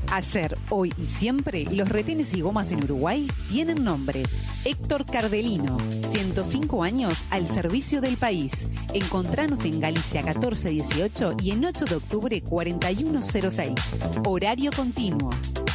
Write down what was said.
Ayer, hoy y siempre, los retenes y gomas en Uruguay tienen nombre. Héctor Cardelino, 105 años al servicio del país. Encontranos en Galicia 1418 y en 8 de octubre 4106. Horario continuo.